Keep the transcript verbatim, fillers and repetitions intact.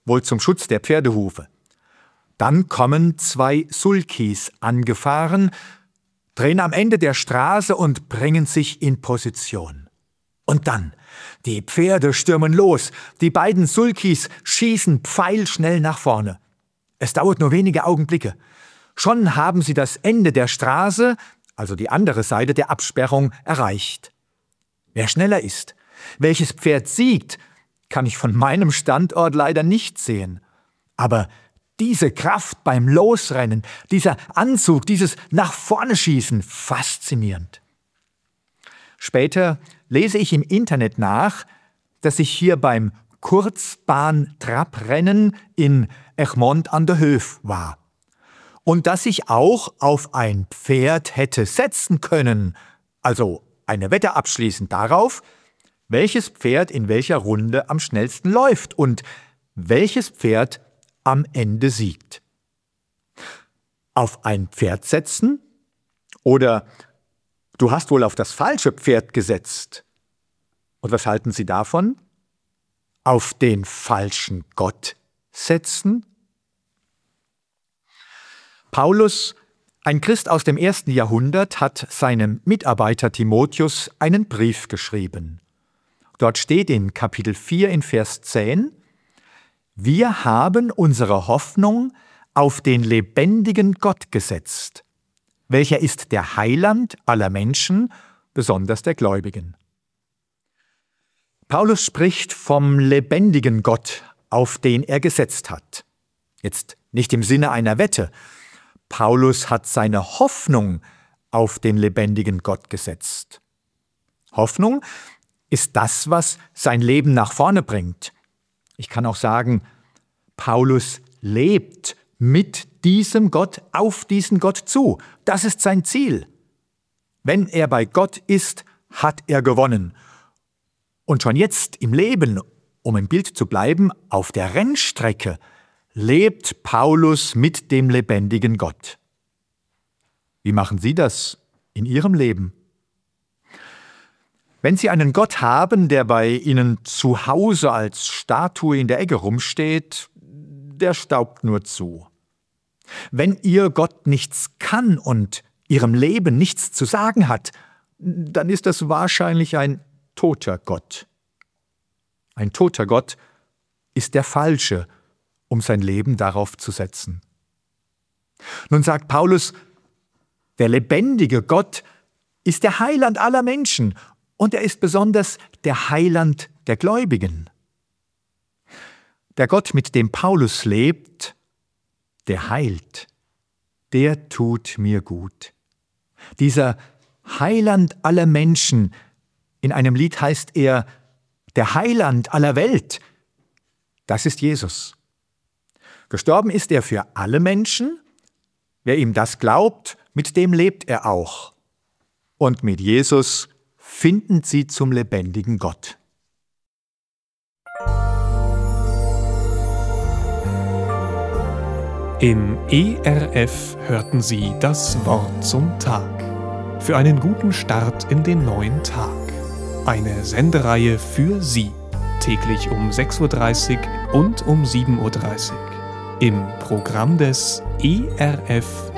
wohl zum Schutz der Pferdehufe. Dann kommen zwei Sulkis angefahren, drehen am Ende der Straße und bringen sich in Position. Und dann, die Pferde stürmen los, die beiden Sulkis schießen pfeilschnell nach vorne. Es dauert nur wenige Augenblicke. Schon haben sie das Ende der Straße, also die andere Seite der Absperrung, erreicht. Wer schneller ist, welches Pferd siegt, kann ich von meinem Standort leider nicht sehen. Aber diese Kraft beim Losrennen, dieser Anzug, dieses nach vorne schießen, faszinierend. Später lese ich im Internet nach, dass ich hier beim Kurzbahn-Trabrennen in Egmond an der Höf war. Und dass ich auch auf ein Pferd hätte setzen können, also eine Wette abschließen darauf, welches Pferd in welcher Runde am schnellsten läuft und welches Pferd am Ende siegt. Auf ein Pferd setzen? Oder du hast wohl auf das falsche Pferd gesetzt. Und was halten Sie davon? Auf den falschen Gott setzen? Paulus, ein Christ aus dem ersten Jahrhundert, hat seinem Mitarbeiter Timotheus einen Brief geschrieben. Dort steht in Kapitel vier in Vers zehn: Wir haben unsere Hoffnung auf den lebendigen Gott gesetzt, welcher ist der Heiland aller Menschen, besonders der Gläubigen. Paulus spricht vom lebendigen Gott, auf den er gesetzt hat. Jetzt nicht im Sinne einer Wette. Paulus hat seine Hoffnung auf den lebendigen Gott gesetzt. Hoffnung ist das, was sein Leben nach vorne bringt. Ich kann auch sagen, Paulus lebt mit diesem Gott, auf diesen Gott zu. Das ist sein Ziel. Wenn er bei Gott ist, hat er gewonnen. Und schon jetzt im Leben, um im Bild zu bleiben, auf der Rennstrecke, lebt Paulus mit dem lebendigen Gott. Wie machen Sie das in Ihrem Leben? Wenn Sie einen Gott haben, der bei Ihnen zu Hause als Statue in der Ecke rumsteht, der staubt nur zu. Wenn Ihr Gott nichts kann und Ihrem Leben nichts zu sagen hat, dann ist das wahrscheinlich ein toter Gott. Ein toter Gott ist der falsche, um sein Leben darauf zu setzen. Nun sagt Paulus, der lebendige Gott ist der Heiland aller Menschen und er ist besonders der Heiland der Gläubigen. Der Gott, mit dem Paulus lebt, der heilt, der tut mir gut. Dieser Heiland aller Menschen, in einem Lied heißt er, der Heiland aller Welt, das ist Jesus. Gestorben ist er für alle Menschen. Wer ihm das glaubt, mit dem lebt er auch. Und mit Jesus finden sie zum lebendigen Gott. Im E R F hörten Sie das Wort zum Tag. Für einen guten Start in den neuen Tag. Eine Sendereihe für Sie. Täglich um sechs Uhr dreißig und um sieben Uhr dreißig. Im Programm des E R F